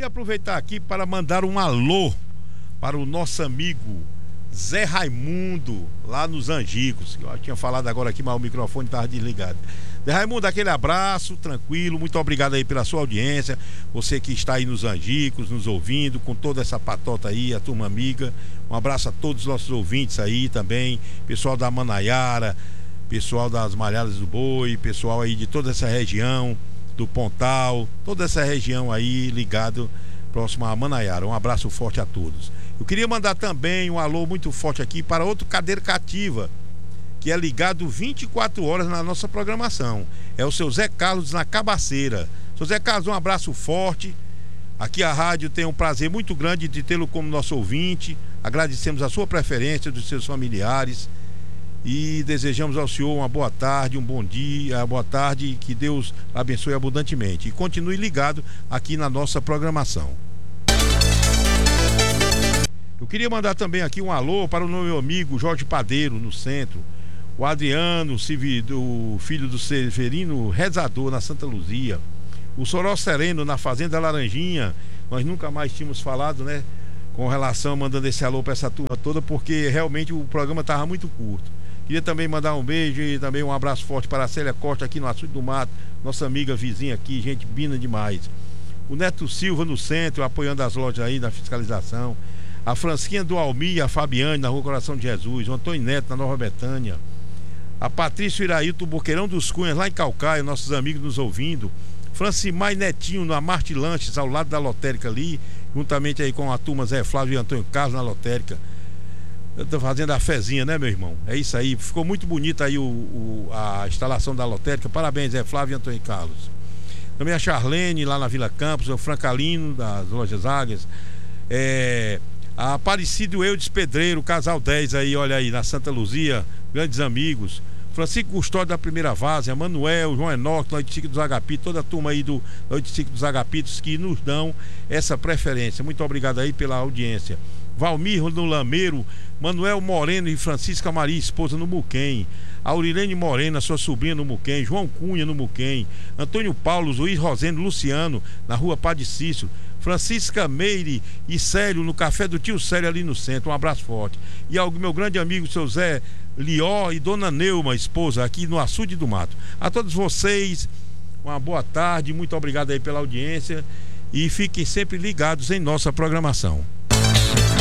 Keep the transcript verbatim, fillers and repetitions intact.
queria aproveitar aqui para mandar um alô para o nosso amigo Zé Raimundo, lá nos Angicos. Eu tinha falado agora aqui, mas o microfone estava desligado. Zé Raimundo, aquele abraço, tranquilo, muito obrigado aí pela sua audiência. Você que está aí nos Angicos, nos ouvindo, com toda essa patota aí, a turma amiga. Um abraço a todos os nossos ouvintes aí também, pessoal da Manaiara, pessoal das Malhadas do Boi, pessoal aí de toda essa região, do Pontal, toda essa região aí ligado próximo a Manaiara. Um abraço forte a todos. Eu queria mandar também um alô muito forte aqui para outro cadeira cativa, que é ligado vinte e quatro horas na nossa programação. É o seu Zé Carlos na Cabaceira. Seu Zé Carlos, um abraço forte. Aqui a rádio tem um prazer muito grande de tê-lo como nosso ouvinte. Agradecemos a sua preferência, dos seus familiares, e desejamos ao senhor uma boa tarde, um bom dia, boa tarde, que Deus abençoe abundantemente. E continue ligado aqui na nossa programação. Eu queria mandar também aqui um alô para o meu amigo Jorge Padeiro, no centro. O Adriano, o filho do Severino Rezador, na Santa Luzia. O Soró Sereno, na Fazenda Laranjinha. Nós nunca mais tínhamos falado, né, com relação, mandando esse alô para essa turma toda, porque realmente o programa estava muito curto. Queria também mandar um beijo e também um abraço forte para a Célia Costa, aqui no Açude do Mato, nossa amiga vizinha aqui, gente bina demais. O Neto Silva, no centro, apoiando as lojas aí na fiscalização. A Francisquinha do Almi, a Fabiane, na Rua Coração de Jesus. O Antônio Neto, na Nova Betânia. A Patrícia Iraíto, Boqueirão dos Cunhas, lá em Calcaia, nossos amigos nos ouvindo. Francimar e Netinho, na Marte Lanches, ao lado da lotérica ali, juntamente aí com a turma Zé Flávio e Antônio Carlos na lotérica. Eu tô fazendo a fezinha, né, meu irmão? É isso aí, ficou muito bonita aí o, o, a instalação da lotérica. Parabéns, Zé Flávio e Antônio Carlos. Também a Charlene, lá na Vila Campos, o Francalino, das Lojas Águias. É... A Aparecido Eudes Pedreiro, Casal dez aí, olha aí, na Santa Luzia, grandes amigos. Francisco Custódio da Primeira Várzea, Manuel, João Enoque, do Oiticico dos Agapitos, toda a turma aí do Oiticico dos Agapitos que nos dão essa preferência. Muito obrigado aí pela audiência. Valmir no Lameiro, Manuel Moreno e Francisca Maria, esposa, no Muquem. Aurilene Morena, sua sobrinha, no Muquem. João Cunha, no Muquem. Antônio Paulo, Luiz Rosendo, Luciano, na Rua Padre Cícero. Francisca Meire e Célio, no Café do Tio Célio, ali no centro. Um abraço forte. E ao meu grande amigo, seu Zé Lió, e Dona Neuma, esposa, aqui no Açude do Mato. A todos vocês, uma boa tarde, muito obrigado aí pela audiência, e fiquem sempre ligados em nossa programação.